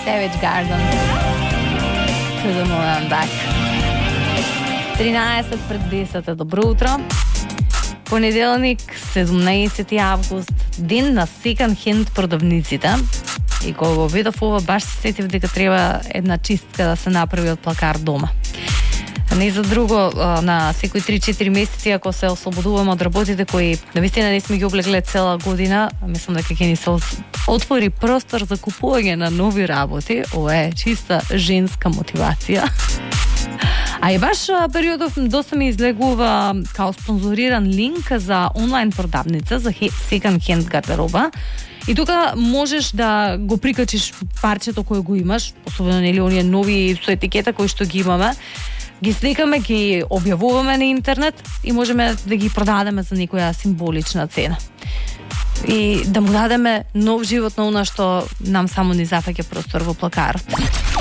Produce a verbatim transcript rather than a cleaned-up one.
Savage Garden. To the moon and back. тринадесет пред десет. Добро утро. Понеделник, седумнаесети август, ден на секонд хенд продавниците. И кога го видов ова, баш се сетив дека треба една чистка да се направи од плакар дома. Не за друго, на секои три-четири месеци, ако се ослободуваме од работите кои навистина не сме ги облегле цела година, мислам дека ќе ни се отвори простор за купување на нови работи. Ова е чиста женска мотивација. А и баш периодов доста ми излегува као спонзориран линк за онлайн продавница за секонд хенд гардероба. И тука можеш да го прикачиш парчето кое го имаш, особено нели оние нови со етикета кои што ги имаме, ги сликаме, ги објавуваме на интернет и можеме да ги продадеме за некоја символична цена. И да му дадеме нов живот на она што нам само ни зафаќа простор во плакарот.